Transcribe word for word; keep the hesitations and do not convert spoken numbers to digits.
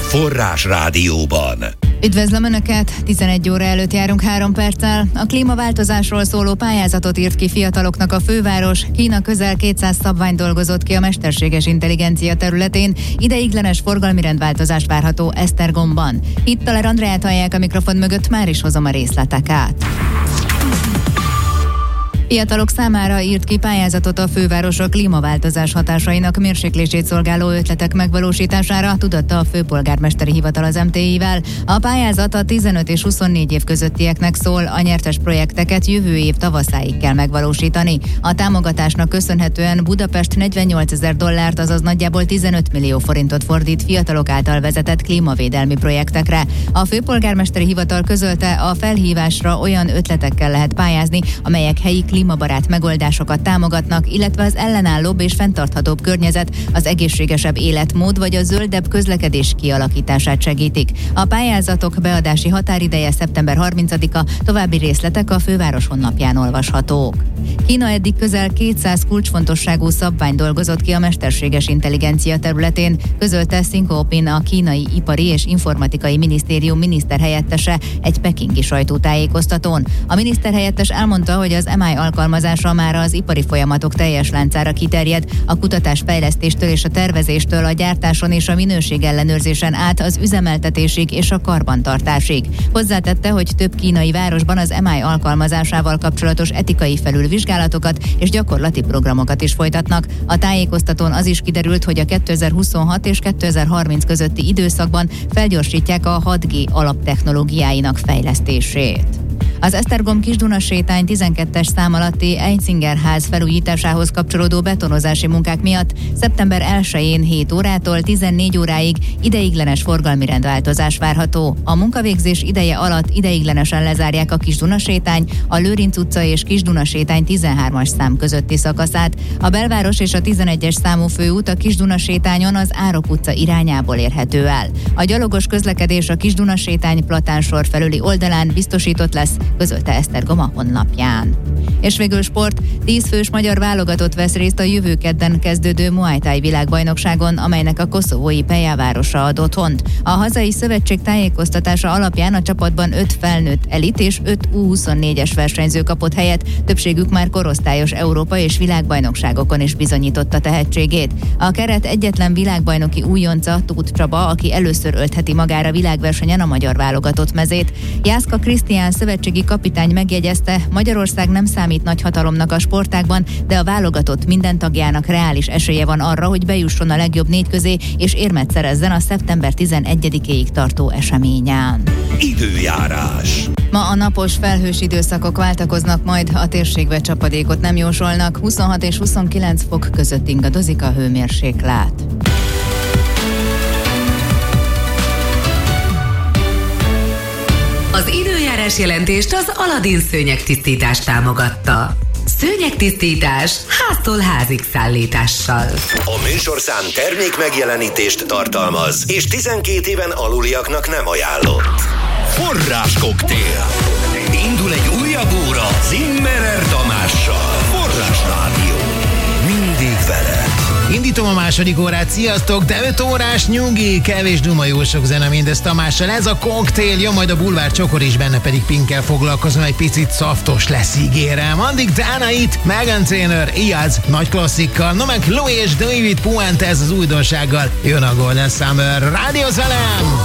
Forrás Rádióban. Üdvözlöm Önöket! tizenegy óra előtt járunk három perccel. A klímaváltozásról szóló pályázatot írt ki fiataloknak a főváros. Kína közel kétszáz szabványt dolgozott ki a mesterséges intelligencia területén. Ideiglenes forgalmi rendváltozás várható Esztergomban. Itt Taler Andreát hallják a mikrofon mögött, már is hozom a részleteket. Fiatalok számára írt ki pályázatot a főváros a klímaváltozás hatásainak mérséklését szolgáló ötletek megvalósítására, tudatta a főpolgármesteri hivatal az em té i-vel. A pályázat a tizenöt és huszonnégy év közöttieknek szól, a nyertes projekteket jövő év tavaszáig kell megvalósítani. A támogatásnak köszönhetően Budapest negyvennyolcezer dollárt, azaz nagyjából tizenöt millió forintot fordít fiatalok által vezetett klímavédelmi projektekre. A főpolgármesteri hivatal közölte, a felhívásra olyan ötletekkel lehet pályázni, amelyek helyi klímabarát megoldásokat támogatnak, illetve az ellenállóbb és fenntarthatóbb környezet, az egészségesebb életmód vagy a zöldebb közlekedés kialakítását segítik. A pályázatok beadási határideje szeptember harmincadika, további részletek a főváros honlapján olvashatók. Kína eddig közel kétszáz kulcsfontosságú szabvány dolgozott ki a mesterséges intelligencia területén, közölte Xing Jinping, a kínai ipari és informatikai minisztérium miniszterhelyettese egy pekingi sajtótájékoztatón. A miniszterhelyettes elmondta, hogy az em i alkalmazása már az ipari folyamatok teljes láncára kiterjed, a kutatásfejlesztéstől és a tervezéstől a gyártáson és a minőségellenőrzésen át az üzemeltetésig és a karbantartásig. Hozzátette, hogy több kínai városban az em i alkalmazásával kapcsolatos etikai felülvizsgálatokat és gyakorlati programokat is folytatnak. A tájékoztatón az is kiderült, hogy a kétezer-huszonhat és kétezer-harminc közötti időszakban felgyorsítják a hat G alaptechnológiáinak fejlesztését. Az Esztergom Kis-Duna sétány tizenkettes szám alatti Einzinger ház felújításához kapcsolódó betonozási munkák miatt szeptember elsején hét órától tizennégy óráig ideiglenes forgalmi rendváltozás várható. A munkavégzés ideje alatt ideiglenesen lezárják a Kis-Duna sétány, a Lőrinc utca és Kis-Duna sétány tizenhármas szám közötti szakaszát. A belváros és a tizenegyes számú főút a Kis-Duna sétányon az Árok utca irányából érhető el. A gyalogos közlekedés a Kis-Duna sétány platánsor felüli oldalán biztosított lesz, közölte Esztergom a honlapján. És végül sport, tíz fős magyar válogatott vesz részt a jövő kedden kezdődő Muay Thai világbajnokságon, amelynek a koszovói Peja városa ad otthont. A hazai szövetség tájékoztatása alapján a csapatban öt felnőtt elit és öt U huszonnégyes versenyző kapott helyet, többségük már korosztályos Európa és világbajnokságokon is bizonyította tehetségét. A keret egyetlen világbajnoki újonca Tóth Csaba, aki először öltheti magára világversenyen a magyar válogatott mezét. Jászka Krisztián szövetségi kapitány megjegyezte, Magyarország nem számít nagy hatalomnak a sportágban, de a válogatott minden tagjának reális esélye van arra, hogy bejusson a legjobb négy közé, és érmet szerezzen a szeptember tizenegyedikéig tartó eseményen. Időjárás. Ma a napos felhős időszakok váltakoznak, majd a térségbe csapadékot nem jósolnak, huszonhat és huszonkilenc fok között ingadozik a hőmérséklet. Az időjárás jelentést az Aladin szőnyegtisztítás támogatta. Szőnyegtisztítás háztól házig szállítással. A műsorszám termék megjelenítést tartalmaz, és tizenkét éven aluliaknak nem ajánlott. Forrás koktél. Indul egy újabb óra Zimmerer Tamással. Forrás Rádió. Mindig veled. Indítom a második órát, sziasztok, de öt órás nyugi, kevés duma, jó sok zene, mindez Tamással. Ez a koktél, jó, majd a bulvár csokor is, benne pedig Pinkkel foglalkozom, egy picit szaftos lesz, ígérem. Addig Dana itt, Meghan Trainor, Iaz, nagy klasszikkal, no meg Chloe és David Puente, ez az újdonsággal, jön a Golden Summer. Rádióz velem!